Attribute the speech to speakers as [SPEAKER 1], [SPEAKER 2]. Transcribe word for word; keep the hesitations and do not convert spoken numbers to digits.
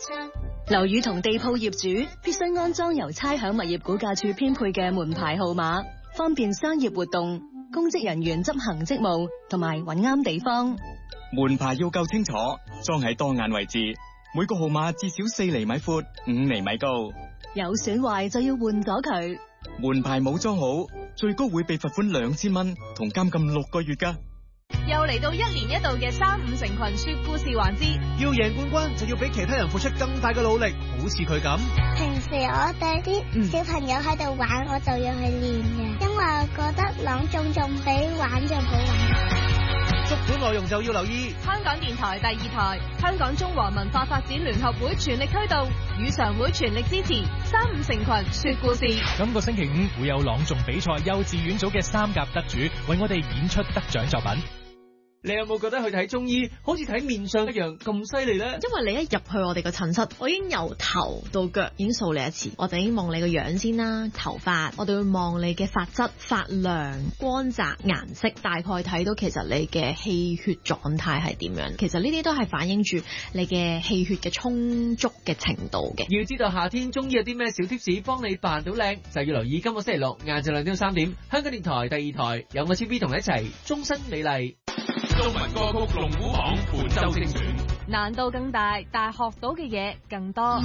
[SPEAKER 1] 樓宇同地鋪業主必須安裝由差餉物業估價署編配嘅門牌號碼，方便商業活動、公職人員執行職務同埋揾啱地方。
[SPEAKER 2] 門牌要夠清楚，裝喺當眼位置，每個號碼至少四厘米闊、五厘米高。
[SPEAKER 1] 有損壞就要換咗佢。
[SPEAKER 2] 門牌冇裝好，最高會被罰款兩千蚊同監禁六個月㗎。
[SPEAKER 3] 又嚟到一年一度嘅三五成群說故事環節，
[SPEAKER 4] 要贏冠軍就要比其他人付出更大嘅努力，好似佢咁。
[SPEAKER 5] 平時我帶啲小朋友喺度玩，我就要去練嘅，因為我覺得朗誦仲比玩仲好玩。
[SPEAKER 4] 足本內容就要留意。
[SPEAKER 3] 香港電台第二台、香港中華文化發展聯合會全力推動，語常會全力支持三五成群說故事。
[SPEAKER 6] 今個星期五會有朗誦比賽幼稚園組嘅三甲得主為我哋演出得獎作品。
[SPEAKER 7] 你有冇覺得去睇中醫好似睇面相一樣咁犀利咧？
[SPEAKER 8] 因為你一入去我哋個診室，我已經由頭到腳已經掃你一次。我哋已經望你個樣先啦，頭髮，我哋會望你嘅髮質、髮量、光澤、顏色，大概睇到其實你嘅氣血狀態係點樣。其實呢啲都係反映住你嘅氣血嘅充足嘅程度嘅。
[SPEAKER 7] 要知道夏天中醫有啲咩小貼士幫你扮到靚，就要留意今個星期六晏晝兩點三點，香港電台第二台有我 C B 同你一齊終身美麗。
[SPEAKER 9] 中文歌曲龍虎榜本周精選，
[SPEAKER 3] 難度更大，但係學到嘅嘢更多。